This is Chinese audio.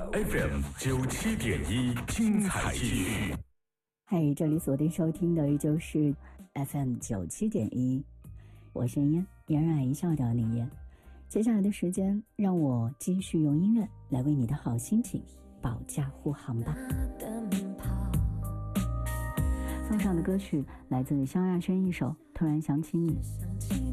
FM97.1，精彩继续。 嗨，这里锁定收听的依旧是 FM97.1，我是嫣，嫣然一笑的你嫣。接下来的时间，让我继续用音乐来为你的好心情保驾护航吧。送上的歌曲来自萧亚轩一首《突然想起你》。